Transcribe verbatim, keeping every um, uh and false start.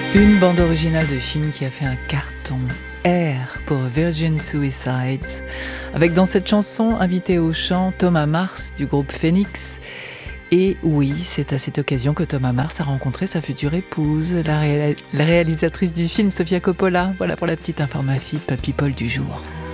Une bande originale de film qui a fait un carton. R pour Virgin Suicides, avec dans cette chanson invité au chant Thomas Mars du groupe Phoenix. Et oui, c'est à cette occasion que Thomas Mars a rencontré sa future épouse, la, réa- la réalisatrice du film Sofia Coppola. Voilà pour la petite information people du jour.